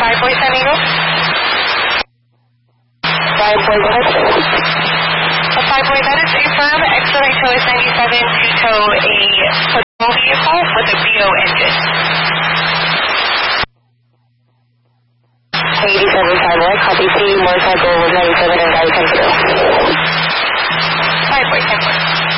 Boy San Diego. 5 Boy, go ahead. 5 Boy, that is a firm XLA Choice 97 to tow a patrol vehicle with a BO engine. 87 5 Boy, copy C, motorcycle with 97 and guide 10 5 Boy, 10 Boy.